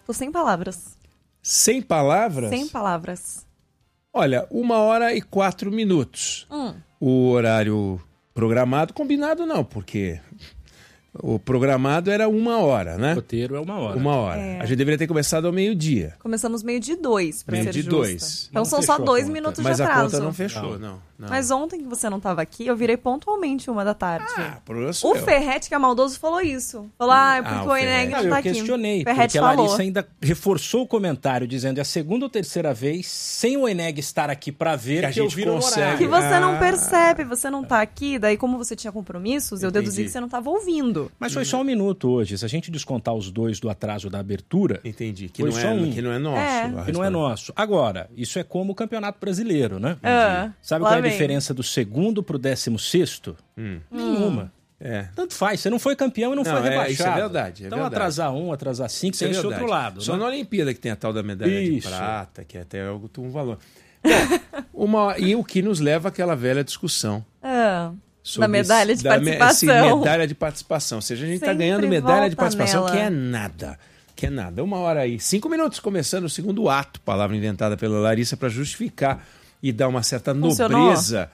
Tô sem palavras. Sem palavras? Sem palavras. Olha, 1h04. O horário programado, combinado não, porque o programado era 1h, né? O roteiro é 1h. 1h. A gente deveria ter começado ao meio-dia. Começamos 12h02, pra ser justa. 2:02. Então são só 2 minutos de Mas atraso. a conta não fechou, não. Mas ontem que você não estava aqui, eu virei pontualmente 1h da tarde. Problema O seu. Ferretti, que é maldoso, falou isso. Falou, porque o Eneg não tá aqui. Eu questionei, Ferretti porque a falou. Larissa ainda reforçou o comentário, dizendo é a segunda ou terceira vez, sem o Eneg estar aqui pra ver, que a eu gente viro no consegue. horário. Que você não percebe, você não tá aqui, daí como você tinha compromissos, eu Entendi. deduzi que você não tava ouvindo. Mas foi só 1 minuto hoje. Se a gente descontar os 2 do atraso da abertura, Entendi. Que Foi não, só um. que não é nosso. É. que não é nosso. Agora, isso é como o Campeonato Brasileiro, né? Sabe lá qual é a vem. diferença do segundo pro 16º? Nenhuma. É. Tanto faz, você não foi campeão e não foi rebaixado. Isso é verdade. Então verdade. atrasar 1, atrasar 5, Isso é tem esse verdade. outro lado. Só né? na Olimpíada que tem a tal da medalha de Isso. prata, que é até algo tem um valor. E o que nos leva àquela velha discussão. Da medalha de participação. Medalha de participação. Ou seja, a gente está Sempre ganhando medalha de volta participação, nela. que é nada. 1h aí. 5 minutos começando o segundo ato, palavra inventada pela Larissa para justificar e dar uma certa Funcionou? nobreza.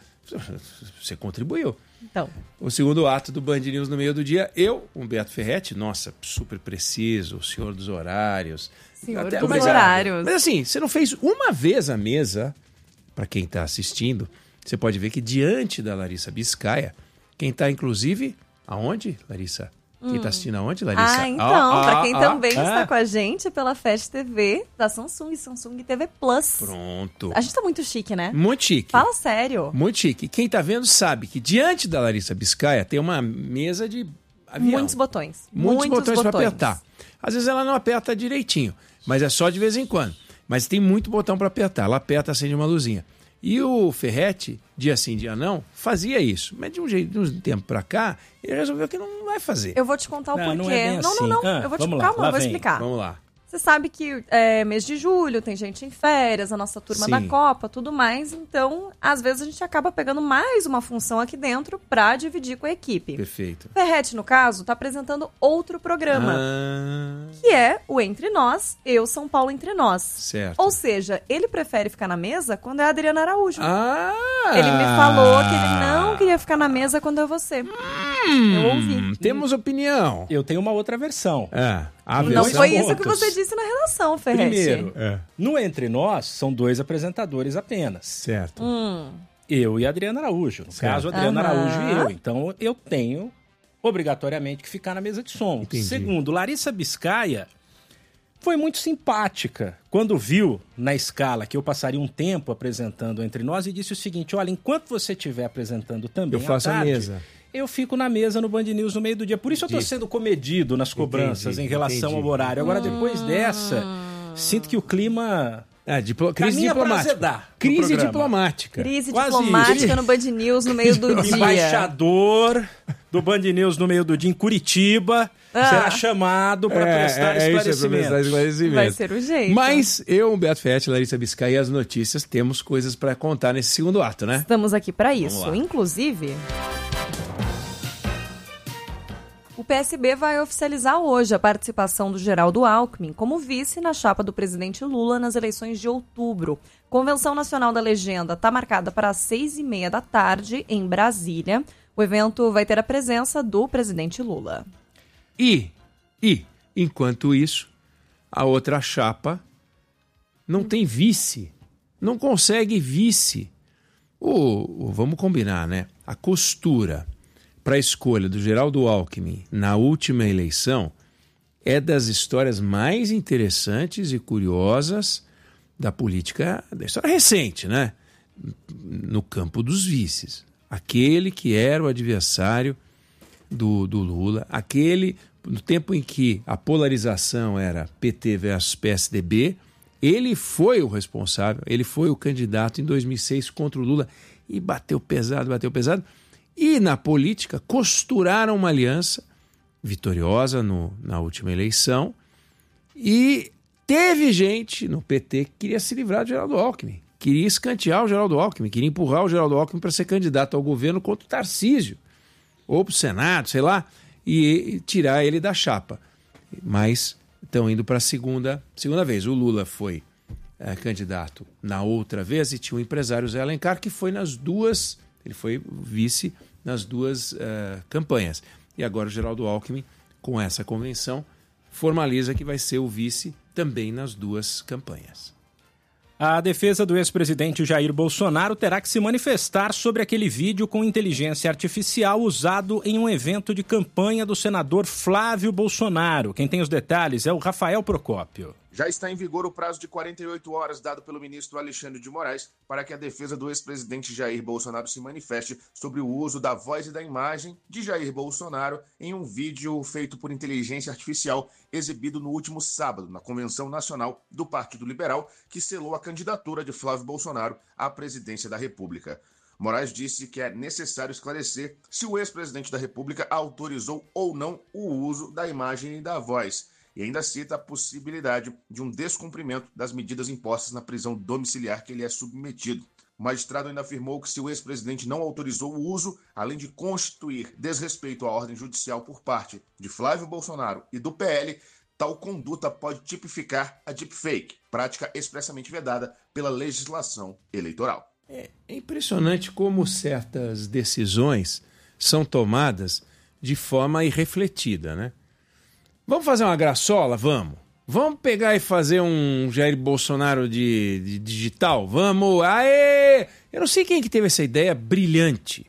Você contribuiu. Então, O segundo ato do Band News no meio do dia, eu, Humberto Ferretti, nossa, super preciso, o senhor dos horários. Senhor dos mas, horários. Mas assim, você não fez uma vez a mesa, para quem está assistindo, você pode ver que diante da Larissa Biscaia, quem está inclusive, aonde, Larissa? Quem está assistindo aonde, Larissa? então, pra quem também está com a gente pela Fast TV da Samsung TV Plus. Pronto. A gente tá muito chique, né? Muito chique. Fala sério. Muito chique. Quem tá vendo sabe que diante da Larissa Biscaia tem uma mesa de avião. Muitos botões. Muitos botões para apertar. Às vezes ela não aperta direitinho, mas é só de vez em quando. Mas tem muito botão para apertar. Ela aperta, acende uma luzinha. E o Ferretti, dia sim, dia não, fazia isso. Mas de um tempo para cá, ele resolveu que não vai fazer. Eu vou te contar o porquê. não é bem Não. assim. Eu vou te Vamos lá, calma, lá eu vou vem. explicar. Vamos lá. Você sabe que é mês de julho, tem gente em férias, a nossa turma Sim. da Copa, tudo mais. Então, às vezes a gente acaba pegando mais uma função aqui dentro pra dividir com a equipe. Perfeito. Ferretti, no caso, tá apresentando outro programa, Ah, que é o Entre Nós, Eu, São Paulo Entre Nós. certo. Ou seja, ele prefere ficar na mesa quando é a Adriana Araújo. Ah! Ele me falou que ele não queria ficar na mesa quando é você. Eu ouvi. Temos opinião. Eu tenho uma outra versão. A Não versão foi isso que outros. você disse na redação, Ferretti. Primeiro, É. no Entre Nós, são 2 apresentadores apenas. Certo. Eu e a Adriana Araújo. No Certo. caso, a Adriana Aham. Araújo e eu. Então, eu tenho, obrigatoriamente, que ficar na mesa de som. Entendi. Segundo, Larissa Biscaia foi muito simpática quando viu na escala que eu passaria um tempo apresentando Entre Nós e disse o seguinte, olha, enquanto você estiver apresentando também Eu faço à a tarde, mesa. eu fico na mesa no Band News no meio do dia. Por isso eu estou sendo comedido nas cobranças Entendi, em relação entendi. ao horário. Agora, depois dessa, sinto que o clima... Crise Caminha pra diplomática. azedar no Crise programa. diplomática. Crise Quase diplomática isso. no Band News no meio do dia. Embaixador do Band News no meio do dia em Curitiba será chamado para prestar esclarecimento. Vai ser o jeito. Mas eu, Humberto Ferretti, Larissa Biscaia e as notícias, temos coisas para contar nesse segundo ato, né? Estamos aqui para isso. lá. Inclusive, o PSB vai oficializar hoje a participação do Geraldo Alckmin como vice na chapa do presidente Lula nas eleições de outubro. Convenção Nacional da Legenda está marcada para as 6h30 da tarde em Brasília. O evento vai ter a presença do presidente Lula. E, enquanto isso, a outra chapa não tem vice. Não consegue vice. Vamos combinar, né? A costura para a escolha do Geraldo Alckmin na última eleição é das histórias mais interessantes e curiosas da política, da história recente, né? No campo dos vices. Aquele que era o adversário do Lula, aquele, no tempo em que a polarização era PT versus PSDB, ele foi o responsável, ele foi o candidato em 2006 contra o Lula e bateu pesado. E na política costuraram uma aliança vitoriosa na última eleição e teve gente no PT que queria se livrar do Geraldo Alckmin, queria escantear o Geraldo Alckmin, queria empurrar o Geraldo Alckmin para ser candidato ao governo contra o Tarcísio, ou para o Senado, sei lá, e tirar ele da chapa. Mas estão indo para a segunda vez. O Lula foi candidato na outra vez e tinha o empresário Zé Alencar, que foi ele foi vice nas duas campanhas. E agora o Geraldo Alckmin, com essa convenção, formaliza que vai ser o vice também nas duas campanhas. A defesa do ex-presidente Jair Bolsonaro terá que se manifestar sobre aquele vídeo com inteligência artificial usado em um evento de campanha do senador Flávio Bolsonaro. Quem tem os detalhes é o Rafael Procópio. Já está em vigor o prazo de 48 horas dado pelo ministro Alexandre de Moraes para que a defesa do ex-presidente Jair Bolsonaro se manifeste sobre o uso da voz e da imagem de Jair Bolsonaro em um vídeo feito por inteligência artificial exibido no último sábado na Convenção Nacional do Partido Liberal, que selou a candidatura de Flávio Bolsonaro à presidência da República. Moraes disse que é necessário esclarecer se o ex-presidente da República autorizou ou não o uso da imagem e da voz. E ainda cita a possibilidade de um descumprimento das medidas impostas na prisão domiciliar que ele é submetido. O magistrado ainda afirmou que se o ex-presidente não autorizou o uso, além de constituir desrespeito à ordem judicial por parte de Flávio Bolsonaro e do PL, tal conduta pode tipificar a deepfake, prática expressamente vedada pela legislação eleitoral. É impressionante como certas decisões são tomadas de forma irrefletida, né? Vamos fazer uma graçola? Vamos. Vamos pegar e fazer um Jair Bolsonaro de digital? Vamos. Aê! Eu não sei quem que teve essa ideia brilhante.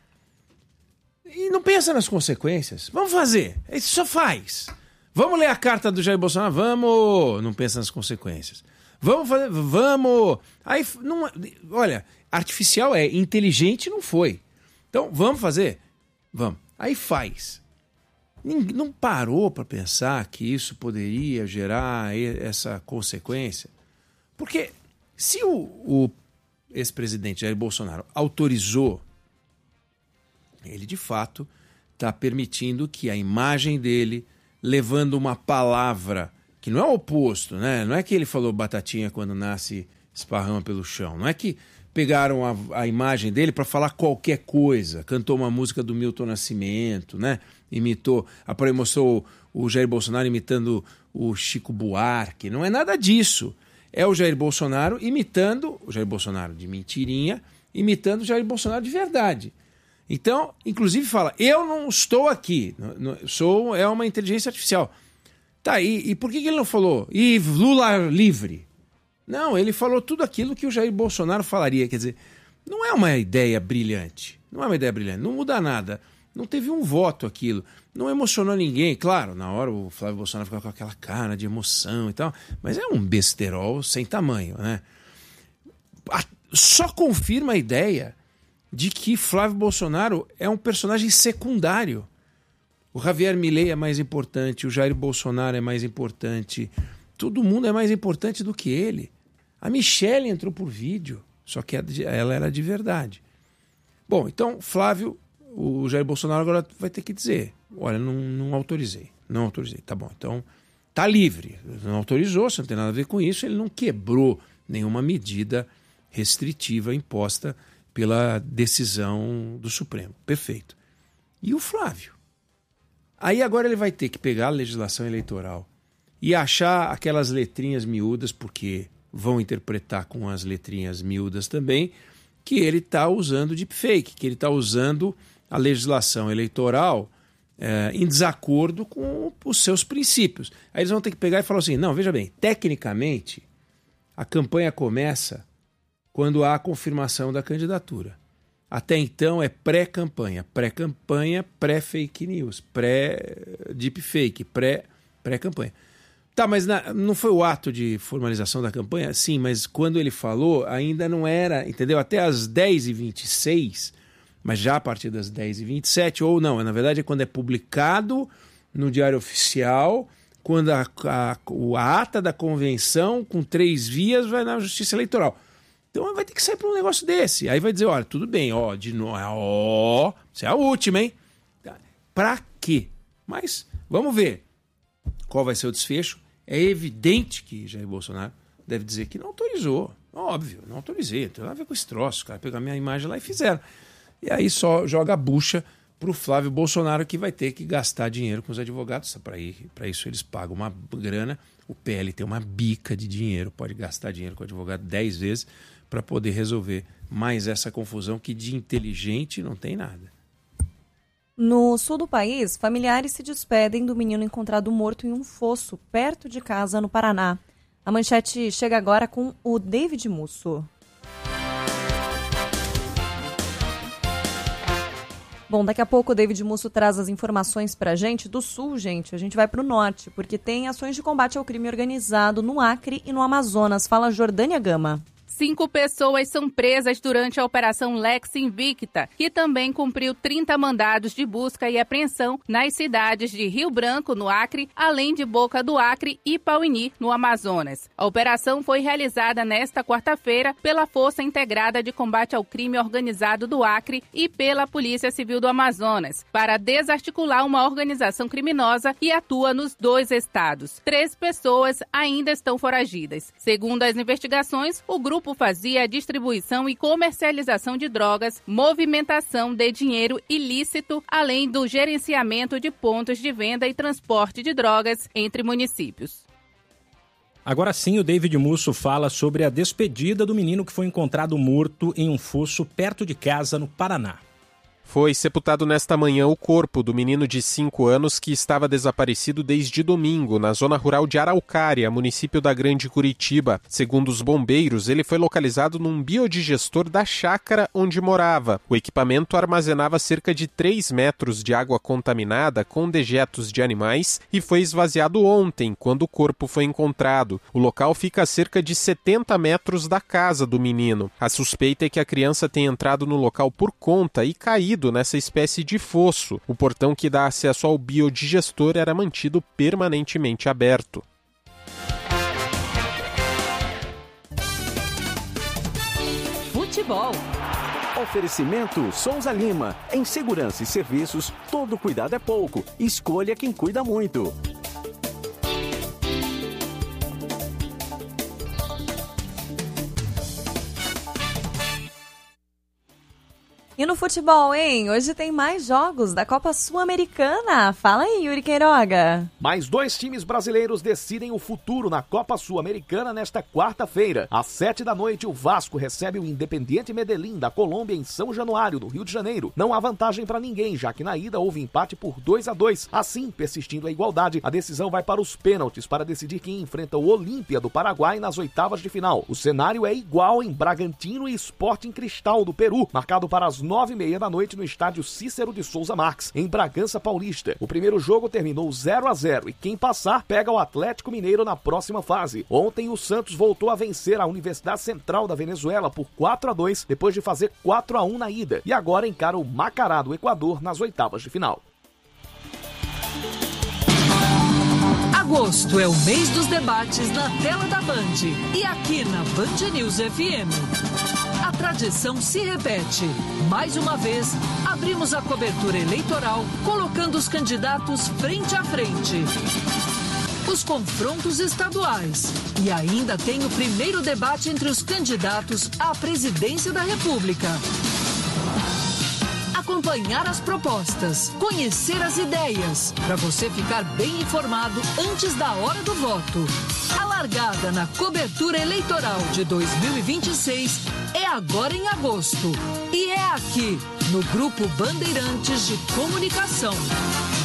E não pensa nas consequências. Vamos fazer. Isso só faz. Vamos ler a carta do Jair Bolsonaro? Vamos. Não pensa nas consequências. Vamos fazer. Vamos. Aí, não, olha, artificial é, inteligente não foi. Então, vamos fazer? Vamos. Aí faz. Não parou para pensar que isso poderia gerar essa consequência? Porque se o ex-presidente Jair Bolsonaro autorizou, ele de fato está permitindo que a imagem dele, levando uma palavra que não é o oposto, né? Não é que ele falou batatinha quando nasce esparrama pelo chão, não é que pegaram a imagem dele para falar qualquer coisa, cantou uma música do Milton Nascimento, né? Mostrou o Jair Bolsonaro imitando o Chico Buarque. Não é nada disso. É o Jair Bolsonaro imitando o Jair Bolsonaro de mentirinha, imitando o Jair Bolsonaro de verdade. Então, inclusive fala, eu não estou aqui, é uma inteligência artificial. Tá, e por que ele não falou? E Lula livre? Não, ele falou tudo aquilo que o Jair Bolsonaro falaria. Quer dizer, não é uma ideia brilhante. Não é uma ideia brilhante. Não muda nada. Não teve um voto aquilo. Não emocionou ninguém. Claro, na hora o Flávio Bolsonaro ficava com aquela cara de emoção e tal. Mas é um besterol sem tamanho, né? Só confirma a ideia de que Flávio Bolsonaro é um personagem secundário. O Javier Milei é mais importante. O Jair Bolsonaro é mais importante. Todo mundo é mais importante do que ele. A Michelle entrou por vídeo, só que ela era de verdade. Bom, então, Flávio, o Jair Bolsonaro agora vai ter que dizer, olha, não autorizei. Não autorizei, tá bom. Então, tá livre. Não autorizou, você não tem nada a ver com isso. Ele não quebrou nenhuma medida restritiva imposta pela decisão do Supremo. Perfeito. E o Flávio? Aí agora ele vai ter que pegar a legislação eleitoral e achar aquelas letrinhas miúdas, porque vão interpretar com as letrinhas miúdas também, que ele está usando deepfake, que ele está usando a legislação eleitoral em desacordo com os seus princípios. Aí eles vão ter que pegar e falar assim, não, veja bem, tecnicamente a campanha começa quando há a confirmação da candidatura. Até então é pré-campanha, pré-fake news, pré-deepfake, pré-campanha. Tá, mas não foi o ato de formalização da campanha? Sim, mas quando ele falou, ainda não era, entendeu? Até às 10h26, mas já a partir das 10h27, ou não, na verdade é quando é publicado no Diário Oficial, quando a ata da convenção, com 3 vias, vai na Justiça Eleitoral. Então vai ter que sair para um negócio desse. Aí vai dizer, olha, tudo bem, de novo, isso é a última, hein? Pra quê? Mas vamos ver qual vai ser o desfecho. É evidente que Jair Bolsonaro deve dizer que não autorizou. Óbvio, não autorizei. Não tem nada a ver com esse troço. Os caras pegaram minha imagem lá e fizeram. E aí só joga a bucha para o Flávio Bolsonaro, que vai ter que gastar dinheiro com os advogados. Para isso eles pagam uma grana. O PL tem uma bica de dinheiro, pode gastar dinheiro com o advogado 10 vezes para poder resolver mais essa confusão que de inteligente não tem nada. No sul do país, familiares se despedem do menino encontrado morto em um fosso perto de casa no Paraná. A manchete chega agora com o David Musso. Bom, daqui a pouco o David Musso traz as informações pra gente do sul, gente. A gente vai pro norte, porque tem ações de combate ao crime organizado no Acre e no Amazonas. Fala Jordânia Gama. 5 pessoas são presas durante a Operação Lex Invicta, que também cumpriu 30 mandados de busca e apreensão nas cidades de Rio Branco, no Acre, além de Boca do Acre e Pauini, no Amazonas. A operação foi realizada nesta quarta-feira pela Força Integrada de Combate ao Crime Organizado do Acre e pela Polícia Civil do Amazonas, para desarticular uma organização criminosa que atua nos 2 estados. 3 pessoas ainda estão foragidas. Segundo as investigações, o grupo fazia a distribuição e comercialização de drogas, movimentação de dinheiro ilícito, além do gerenciamento de pontos de venda e transporte de drogas entre municípios. Agora sim, o David Musso fala sobre a despedida do menino que foi encontrado morto em um fosso perto de casa no Paraná. Foi sepultado nesta manhã o corpo do menino de 5 anos que estava desaparecido desde domingo, na zona rural de Araucária, município da Grande Curitiba. Segundo os bombeiros, ele foi localizado num biodigestor da chácara onde morava. O equipamento armazenava cerca de 3 metros de água contaminada com dejetos de animais e foi esvaziado ontem, quando o corpo foi encontrado. O local fica a cerca de 70 metros da casa do menino. A suspeita é que a criança tenha entrado no local por conta e caído nessa espécie de fosso. O portão que dá acesso ao biodigestor era mantido permanentemente aberto. Futebol. Oferecimento Souza Lima. Em segurança e serviços, todo cuidado é pouco. Escolha quem cuida muito. E no futebol, hein? Hoje tem mais jogos da Copa Sul-Americana. Fala aí, Yuri Queiroga. Mais 2 times brasileiros decidem o futuro na Copa Sul-Americana nesta quarta-feira. Às 7 da noite, o Vasco recebe o Independiente Medellín da Colômbia em São Januário, no Rio de Janeiro. Não há vantagem para ninguém, já que na ida houve empate por 2-2. Assim, persistindo a igualdade, a decisão vai para os pênaltis para decidir quem enfrenta o Olímpia do Paraguai nas oitavas de final. O cenário é igual em Bragantino e Sporting Cristal do Peru, marcado para as 9h30 da noite no estádio Cícero de Souza Marques, em Bragança Paulista. O primeiro jogo terminou 0-0 e quem passar pega o Atlético Mineiro na próxima fase. Ontem o Santos voltou a vencer a Universidade Central da Venezuela por 4-2, depois de fazer 4-1 na ida, e agora encara o Macará do Equador nas oitavas de final. Agosto é o mês dos debates na tela da Band e aqui na Band News FM. A tradição se repete. Mais uma vez, abrimos a cobertura eleitoral colocando os candidatos frente a frente. Os confrontos estaduais. E ainda tem o primeiro debate entre os candidatos à presidência da República. Acompanhar as propostas, conhecer as ideias, para você ficar bem informado antes da hora do voto. A largada na cobertura eleitoral de 2026 é agora em agosto. E é aqui, no Grupo Bandeirantes de Comunicação.